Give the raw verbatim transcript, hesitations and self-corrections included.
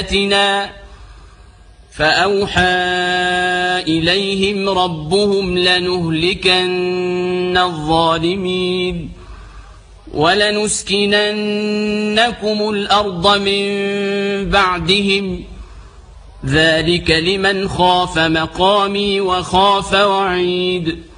فأوحى إليهم ربهم لنهلكن الظالمين ولنسكننكم الأرض من بعدهم ذلك لمن خاف مقامي وخاف وعيد